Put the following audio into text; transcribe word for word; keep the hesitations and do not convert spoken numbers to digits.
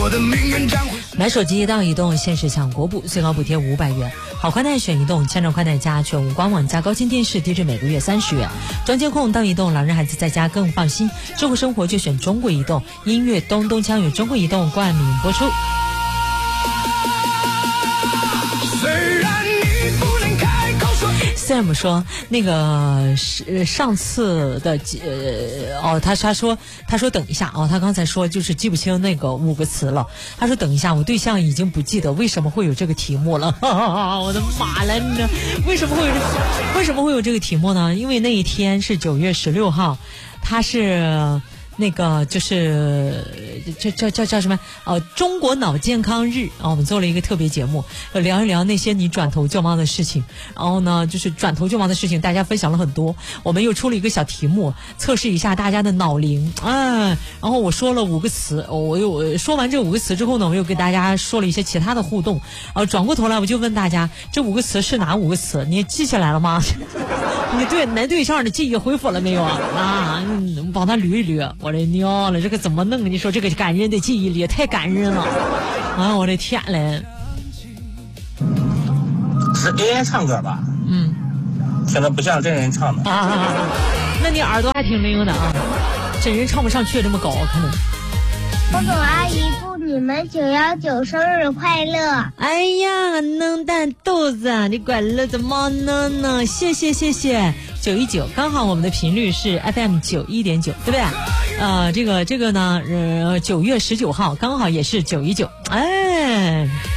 我的命运将会。 买手机到移动限时抢国补，最高补贴五百元。好宽带选移动，千兆宽带加全无官网加高清电视，低至每个月三十元。装监控到移动，老人孩子在家更放心。智慧生活就选中国移动，音乐东东锵与中国移动冠名播出。Sam 说那个是上次的呃哦，他他说他说等一下哦，他刚才说就是记不清那个五个词了。他说等一下，我对象已经不记得为什么会有这个题目了。哈哈哈，我的妈了呢！为什么会有为什么会有这个题目呢？因为那一天是九月十六号，他是。那个就是这这叫叫什么呃中国脑健康日啊，我们做了一个特别节目，聊一聊那些你转头就忘的事情。然后呢，就是转头就忘的事情，大家分享了很多。我们又出了一个小题目，测试一下大家的脑龄啊。然后我说了五个词，我又说完这五个词之后呢，我又给大家说了一些其他的互动。呃，转过头来我就问大家，这五个词是哪五个词？你记起来了吗？你对男对象的记忆恢复了没有啊？啊，嗯，帮他捋一捋。我的娘了，这个怎么弄？你说这个感人的记忆力也太感人了啊！我的天嘞！ 是 A I 唱歌吧？ 嗯， 听着不像真人唱的。 啊啊啊！那你耳朵还挺灵的啊，真人唱不上去这么高，可能。 波总阿姨祝你们九幺九生日快乐！ 哎呀，弄蛋豆子，你管了怎么弄呢？谢谢谢谢，九一九，刚好我们的频率是 F M 九一点九，对不对？呃，这个这个呢，呃，九月十九号刚好也是九一九，哎。